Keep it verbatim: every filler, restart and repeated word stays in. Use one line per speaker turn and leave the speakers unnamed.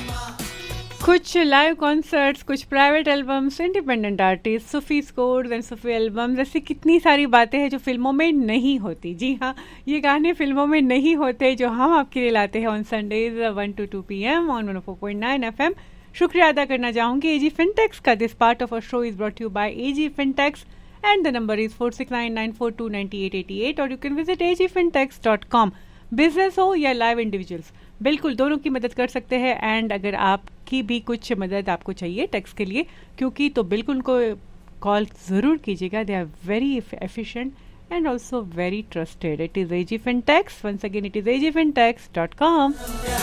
कुछ live concerts, कुछ private albums, independent artist, Sufi scores and Sufi albums, ऐसी कितनी सारी बातें हैं जो फिल्मों में नहीं होती। जी हाँ, ये गाने फिल्मों में नहीं होते जो हम आपके लिए लाते हैं on Sundays one two to P M on one four point nine F M. शुक्रिया अदा करना चाहूँगी एजी फिनटेक्स का। This part of our show is brought you by AG फिनटेक्स and the number is four six nine nine four to nine eight eight eight और you can visit A ji फिनटेक्स dot com. Business हो या live individuals, बिल्कुल दोनों की मदद कर सकते हैं। एंड अगर आपकी भी कुछ मदद आपको चाहिए टैक्स के लिए, क्योंकि तो बिल्कुल उनको कॉल ज़रूर कीजिएगा। They are very efficient and also very trusted. It is AG फिनटेक्स। Once again it is AG फिनटेक्स dot com.